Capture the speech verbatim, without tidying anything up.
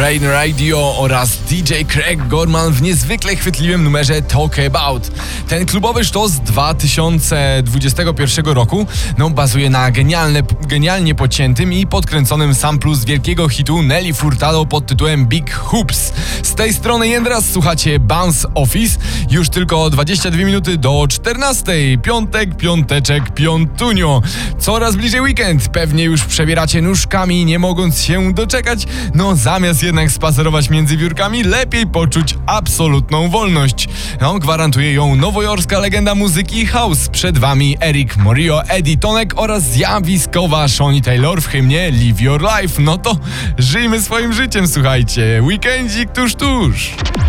Rain Radio oraz D J Craig Gorman w niezwykle chwytliwym numerze Talk About. Ten klubowy sztos z dwa tysiące dwudziestego pierwszego roku no, bazuje na genialne, genialnie pociętym i podkręconym samplu z wielkiego hitu Nelly Furtado pod tytułem Big Hoops. Z tej strony Jędras, słuchacie Bounce Office. Już tylko dwadzieścia dwie minuty do czternastej. Piątek, piąteczek, piątunio. Coraz bliżej weekend. Pewnie już przebieracie nóżkami, nie mogąc się doczekać. No zamiast jednak spacerować między biurkami, lepiej poczuć absolutną wolność. No, gwarantuje ją nowojorska legenda muzyki house. Przed wami Eric Morillo, Eddie Tonek oraz zjawiskowa Shawnee Taylor w hymnie Live Your Life. No to żyjmy swoim życiem, słuchajcie. Weekendzik tuż, tuż.